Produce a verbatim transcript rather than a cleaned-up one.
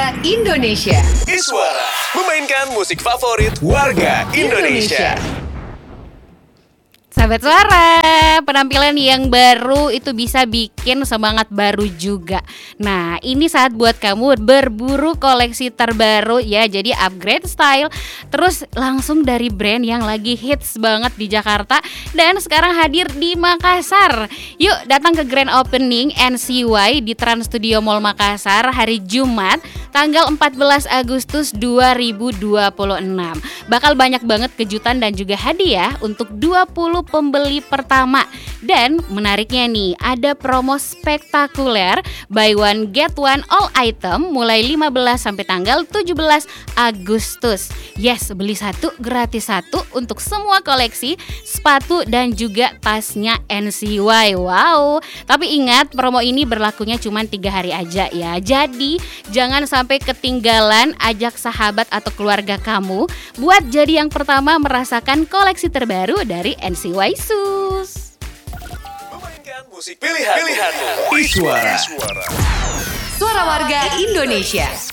Warga Indonesia. Iswara memainkan musik favorit warga Indonesia. Sahabat Suara, penampilan yang baru itu bisa bikin semangat baru juga. Nah, ini saat buat kamu berburu koleksi terbaru ya. Jadi upgrade style, terus langsung dari brand yang lagi hits banget di Jakarta dan sekarang hadir di Makassar. Yuk datang ke grand opening N C Y di Trans Studio Mall Makassar hari Jumat tanggal empat belas Agustus dua ribu dua puluh enam. Bakal banyak banget kejutan dan juga hadiah untuk dua puluh pembeli pertama. Dan menariknya nih, ada promo spektakuler buy one get one all item mulai lima belas sampai tanggal tujuh belas Agustus. Yes, beli satu gratis satu untuk semua koleksi sepatu dan juga tasnya N C Y. Wow. Tapi ingat, promo ini berlakunya cuma tiga hari aja ya. Jadi jangan sampai ketinggalan, ajak sahabat atau keluarga kamu buat jadi yang pertama merasakan koleksi terbaru dari N C Y Shoes. Memainkan musik pilihan, pilihan. Iswara. Suara Warga Indonesia.